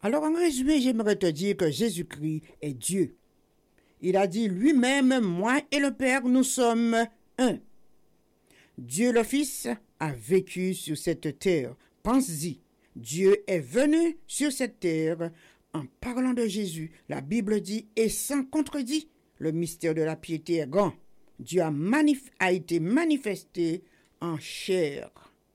Alors en résumé, j'aimerais te dire que Jésus-Christ est Dieu. Il a dit lui-même, moi et le Père, nous sommes un. Dieu le Fils a vécu sur cette terre. Pense-y, Dieu est venu sur cette terre en parlant de Jésus. La Bible dit, et sans contredit, le mystère de la piété est grand. Dieu a été manifesté en chair.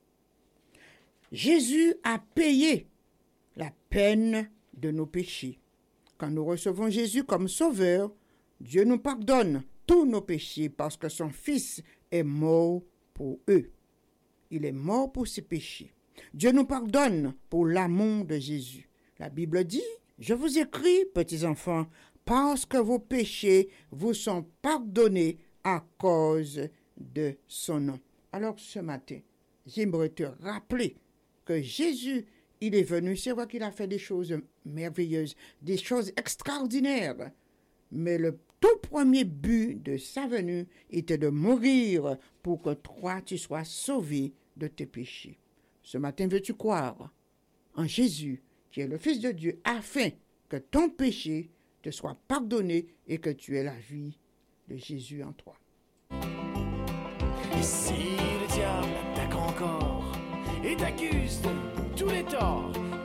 Jésus a payé la peine de nos péchés. Quand nous recevons Jésus comme sauveur, Dieu nous pardonne tous nos péchés parce que son Fils est mort pour eux. Il est mort pour ses péchés. Dieu nous pardonne pour l'amour de Jésus. La Bible dit, je vous écris, petits enfants, parce que vos péchés vous sont pardonnés à cause de son nom. Alors ce matin, j'aimerais te rappeler que Jésus, il est venu, c'est vrai qu'il a fait des choses merveilleuses, des choses extraordinaires, mais le tout premier but de sa venue était de mourir pour que toi, tu sois sauvé de tes péchés. Ce matin, veux-tu croire en Jésus, qui est le Fils de Dieu, afin que ton péché te soit pardonné et que tu aies la vie de Jésus en toi. Et si le diable t'attaque encore et t'accuse de tous les torts,